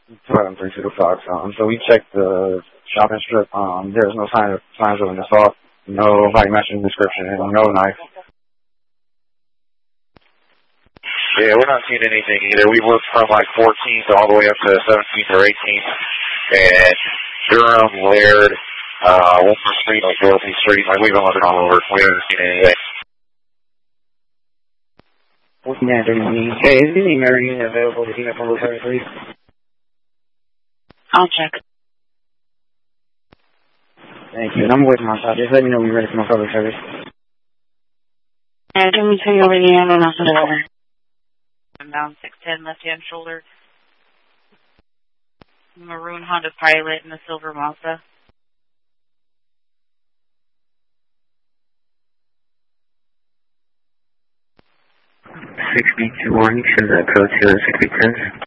to the Fox. So we checked the shopping strip. There's no signs of an assault, nobody matching the description, and no knife. Yeah, we're not seeing anything either. We looked from like 14th all the way up to 17th or 18th, and Durham, Laird, Wolford Street, like Dorothy Street, like we've been looking all over. We haven't seen anything. What's that? Hey, is any Marion available to heat up on the 33? I'll check. Thank you. And I'm waiting on top. Just let me know when you're ready for my public service. Yeah, let me tell you over the end and I'll send it over. I'm down 610 left-hand shoulder. Maroon Honda Pilot and the silver Mazda. 6B21, you should code 0610.